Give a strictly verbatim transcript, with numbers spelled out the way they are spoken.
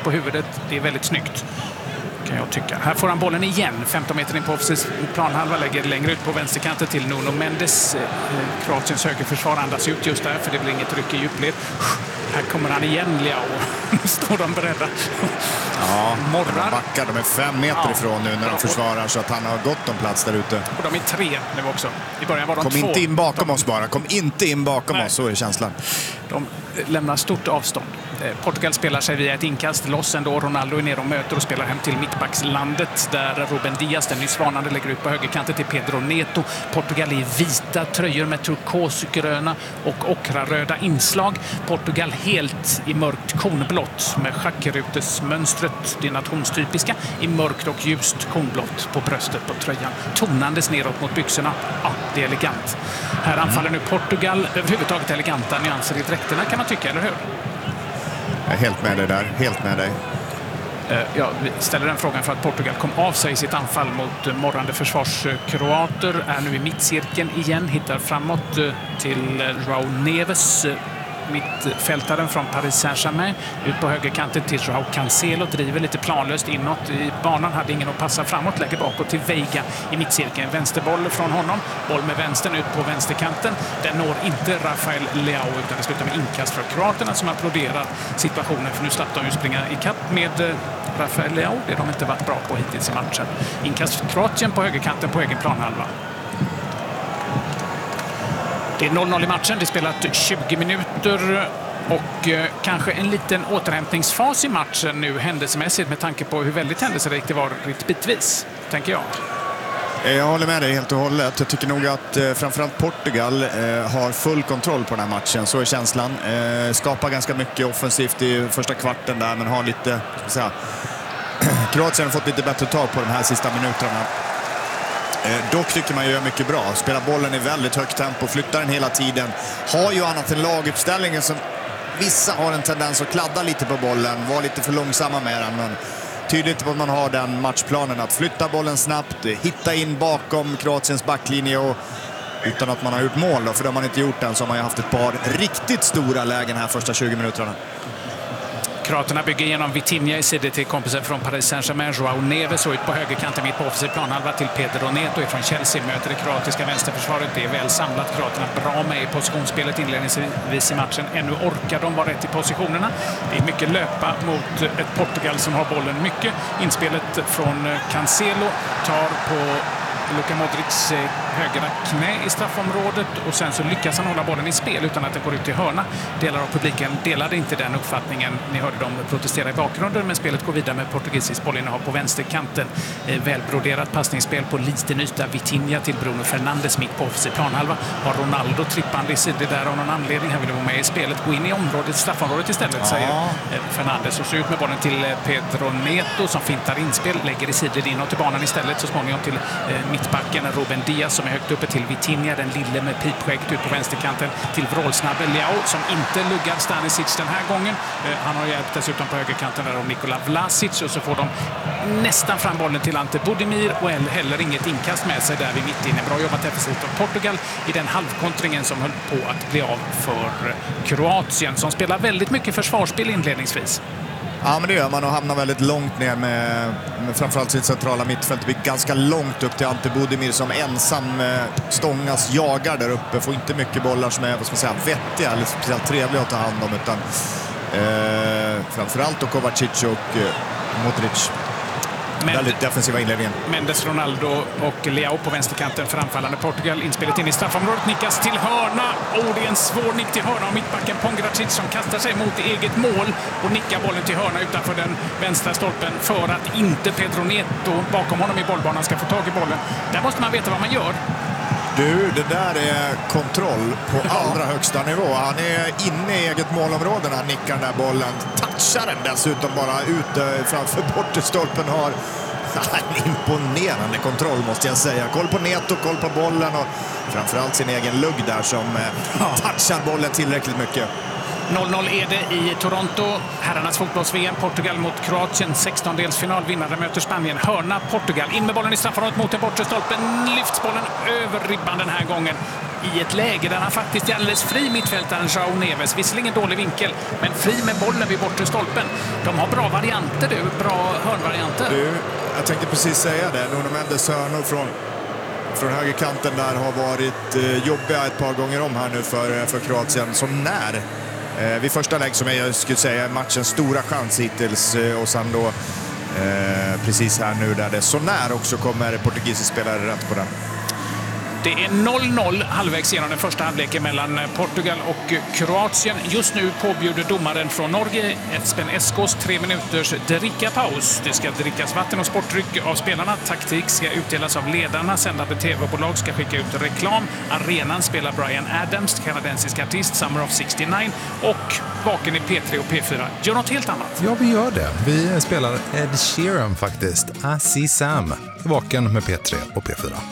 på huvudet. Det är väldigt snyggt, kan jag tycka. Här får han bollen igen. femton meter in på offensiv planhalva, lägger längre ut på vänsterkanten till Nuno Mendes. Kroatiens högerförsvar andas ut just där, för det är väl inget ryck i djupled. Här kommer han igen, Leao. Nu står de beredda. Ja, morrar. De backar. De är fem meter ja. ifrån nu när de försvarar, så att han har gott om plats där ute. Och de är tre nu också. I början var de Kom två. inte in bakom de... oss bara. Kom inte in bakom Nej. oss, så är känslan. De lämnar stort avstånd. Portugal spelar sig via ett inkast. Loss ändå. Ronaldo är nere och möter och spelar hem till mittbackslandet, där Ruben Diaz, den nyss varnande, lägger ut på högerkanten till Pedro Neto. Portugal i vita tröjor med turkosgröna och ockraröda inslag. Portugal helt i mörkt kornblått med schackrutesmönstret, det nationstypiska, i mörkt och ljust kornblått på bröstet på tröjan. Tonandes neråt mot byxorna. Ja, det är elegant. Här anfaller nu Portugal. Överhuvudtaget eleganta nyanser i dräkterna, kan man tycka, eller hur? Jag är helt med dig där, helt med dig. Jag ställer den frågan för att Portugal kom av sig i sitt anfall mot morrande försvarskroater. Är nu i mittcirkeln igen, hittar framåt till João Neves, mittfältaren från Paris Saint-Germain. Ut på högerkanten till João Cancelo, driver lite planlöst inåt i banan, hade ingen att passa framåt, lägger bakåt till Veiga i mittcirkeln. Vänsterboll från honom, boll med vänstern ut på vänsterkanten. Den når inte Rafael Leao, utan det slutar med inkast för kroaterna som applåderar situationen, för nu slapp de ju springa i kapp med Rafael Leao. Det har de inte varit bra på hittills i matchen. Inkast för Kroatien på högerkanten på egen planhalva. Det är noll noll i matchen, det är spelat tjugo minuter och eh, kanske en liten återhämtningsfas i matchen nu händelsemässigt, med tanke på hur väldigt händelserikt det varit bitvis, tänker jag. Jag håller med dig helt och hållet. Jag tycker nog att eh, framförallt Portugal eh, har full kontroll på den här matchen, så är känslan. Eh, skapar ganska mycket offensivt i första kvarten där, men har lite, ska säga, Kroatien har fått lite bättre tag på de här sista minuterna. Eh, dock tycker man gör mycket bra. Spelar bollen i väldigt högt tempo, flyttar den hela tiden. Har ju annat än laguppställningen som vissa har en tendens att kladda lite på bollen, vara lite för långsamma med den. Men tydligt att man har den matchplanen att flytta bollen snabbt, hitta in bakom Kroatiens backlinje, och utan att man har gjort mål då, för det har man inte gjort än, så har man ju haft ett par riktigt stora lägen här första tjugo minuterna. Kroaterna bygger genom Vitinha i sidor till kompisen från Paris Saint-Germain, João Neves, och ut på högerkanten mitt på offensiv planhalva till Pedro Neto från Chelsea. Möter det kroatiska vänsterförsvaret. Det är väl samlat. Kroaterna bra med i positionsspelet inledningsvis i matchen. Ännu orkar de vara rätt i positionerna. Det är mycket löpa mot ett Portugal som har bollen mycket. Inspelet från Cancelo tar på Luka Modrics högra knä i straffområdet, och sen så lyckas han hålla bollen i spel utan att det går ut i hörna. Delar av publiken delade inte den uppfattningen. Ni hörde dem protestera i bakgrunden, men spelet går vidare med portugisiskt bollinnehav på vänsterkanten. Välbroderat passningsspel på liten yta. Vitinha till Bruno Fernandes mitt på offensiv planhalva. Har Ronaldo trippande i sidor där av någon anledning. Han vill vara med i spelet. Gå in i området, straffområdet istället, ja, säger Fernandes, och så ut med bollen till Pedro Neto som fintar inspel, lägger i sidor inåt till banan istället, så småningom till mittbacken Ruben Diaz som är högt uppe till Vitinha, den lille med pipskägget ut på vänsterkanten till vrålsnabbe Leao som inte luggar Stanisic den här gången. Han har hjälpt dessutom på högerkanten där av Nikola Vlasic, och så får de nästan fram bollen till Ante Budimir, och heller inget inkast med sig där vid mittinne. Bra jobbat defensivt av Portugal i den halvkontringen som höll på att bli av för Kroatien, som spelar väldigt mycket försvarsspel inledningsvis. Ja, men det gör man, och hamnar väldigt långt ner med, med framförallt sitt centrala mittfält. Det blir ganska långt upp till Ante Budimir som ensam eh, stångas, jagar där uppe. Får inte mycket bollar som är, vad ska man säga, vettiga eller speciellt trevliga att ta hand om, utan eh, framförallt då Kovacic och eh, Modric. Men, väldigt defensiva inledningen. Mendes, Ronaldo och Leao på vänsterkanten för anfallande Portugal. Inspelet in i straffområdet, nickas till hörna. Och det är en svår nick till hörna av mittbacken Pongracic som kastar sig mot eget mål och nickar bollen till hörna utanför den vänstra stolpen för att inte Pedro Neto bakom honom i bollbanan ska få tag i bollen. Där måste man veta vad man gör. Du, det där är kontroll på allra högsta nivå. Han är inne i eget målområde när han nickar den där bollen. Touchar den dessutom bara ut framför bortestolpen. Har en imponerande kontroll, måste jag säga. Koll på Neto, koll på bollen och framförallt sin egen lugg där som ja. touchar bollen tillräckligt mycket. noll noll är det i Toronto. Herrarnas fotbolls-V M. Portugal mot Kroatien. sextondelsfinal. Vinnare möter Spanien. Hörna Portugal. In med bollen i straffområdet mot den bortre stolpen. Lyfts bollen över ribban den här gången. I ett läge där han faktiskt är alldeles fri, mittfältaren João Neves. Visserligen dålig vinkel, men fri med bollen vid bortre stolpen. De har bra varianter, du. Bra hörnvarianter. Du, jag tänkte precis säga det. Nuno Mendes hörnor från, från högerkanten där har varit eh, jobbiga ett par gånger om här nu för, för Kroatien. Som när eh, vid första lägg som jag skulle säga matchens stora chans hittills eh, och sen då eh, precis här nu där det så när också kommer portugisisk spelare rätt på den. Det är noll noll halvvägs genom den första halvleken mellan Portugal och Kroatien. Just nu påbjuder domaren från Norge, Espen Eskås, tre minuters dricka-paus. Det ska drickas vatten och sportdryck av spelarna. Taktik ska utdelas av ledarna. Sändande tv-bolag ska skicka ut reklam. Arenan spelar Bryan Adams, kanadensisk artist, Summer of sextionio. Och vaken i P tre och P fyra gör något helt annat. Ja, vi gör det. Vi spelar Ed Sheeran faktiskt. I See Sam. Vaken med P tre och P fyra.